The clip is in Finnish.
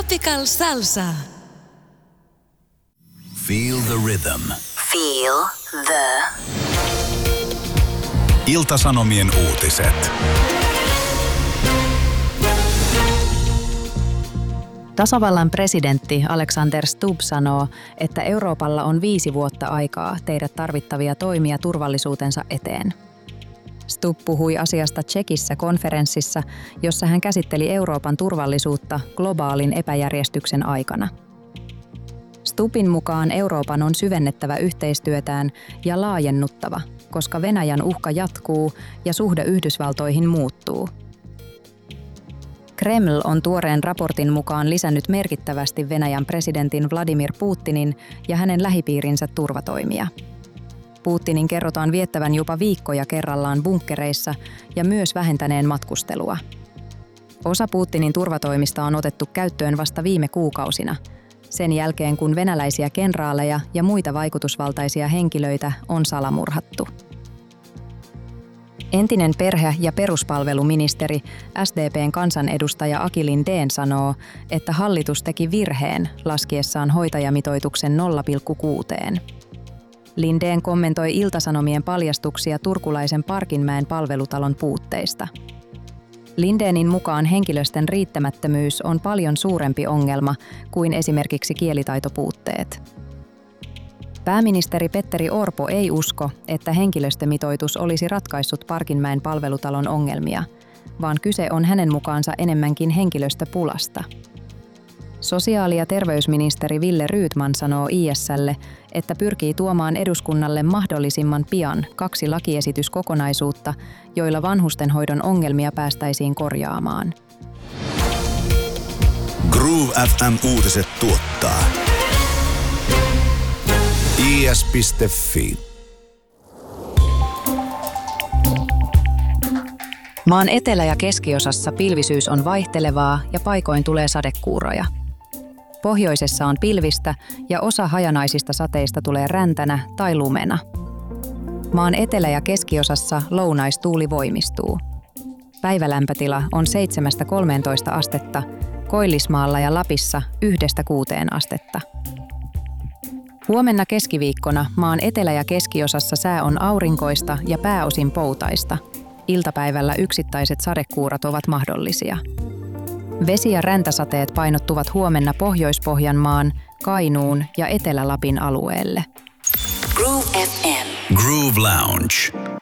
Tropical Salsa. Feel the rhythm. Feel the Ilta-Sanomien uutiset. Tasavallan presidentti Alexander Stubb sanoo, että Euroopalla on 5 vuotta aikaa tehdä tarvittavia toimia turvallisuutensa eteen. Stubb puhui asiasta Tšekissä konferenssissa, jossa hän käsitteli Euroopan turvallisuutta globaalin epäjärjestyksen aikana. Stubbin mukaan Euroopan on syvennettävä yhteistyötään ja laajennuttava, koska Venäjän uhka jatkuu ja suhde Yhdysvaltoihin muuttuu. Kreml on tuoreen raportin mukaan lisännyt merkittävästi Venäjän presidentin Vladimir Putinin ja hänen lähipiirinsä turvatoimia. Putinin kerrotaan viettävän jopa viikkoja kerrallaan bunkkereissa ja myös vähentäneen matkustelua. Osa Putinin turvatoimista on otettu käyttöön vasta viime kuukausina, sen jälkeen kun venäläisiä kenraaleja ja muita vaikutusvaltaisia henkilöitä on salamurhattu. Entinen perhe- ja peruspalveluministeri, SDP:n kansanedustaja Aki Lindén sanoo, että hallitus teki virheen laskiessaan hoitajamitoituksen 0,6. Lindén kommentoi Ilta-Sanomien paljastuksia turkulaisen Parkinmäen palvelutalon puutteista. Lindénin mukaan henkilöstön riittämättömyys on paljon suurempi ongelma kuin esimerkiksi kielitaitopuutteet. Pääministeri Petteri Orpo ei usko, että henkilöstömitoitus olisi ratkaissut Parkinmäen palvelutalon ongelmia, vaan kyse on hänen mukaansa enemmänkin henkilöstöpulasta. Sosiaali- ja terveysministeri Wille Rydman sanoo IS:lle, että pyrkii tuomaan eduskunnalle mahdollisimman pian 2 lakiesityskokonaisuutta, joilla vanhustenhoidon ongelmia päästäisiin korjaamaan. Groove FM uutiset tuottaa is.fi. Maan etelä- ja keskiosassa pilvisyys on vaihtelevaa ja paikoin tulee sadekuuroja. Pohjoisessa on pilvistä ja osa hajanaisista sateista tulee räntänä tai lumena. Maan etelä- ja keskiosassa lounaistuuli voimistuu. Päivälämpötila on 7-13 astetta, Koillismaalla ja Lapissa 1-6 astetta. Huomenna keskiviikkona maan etelä- ja keskiosassa sää on aurinkoista ja pääosin poutaista. Iltapäivällä yksittäiset sadekuurat ovat mahdollisia. Vesi- ja räntäsateet painottuvat huomenna Pohjois-Pohjanmaan, Kainuun ja Etelä-Lapin alueelle. Groove FM. Groove Lounge.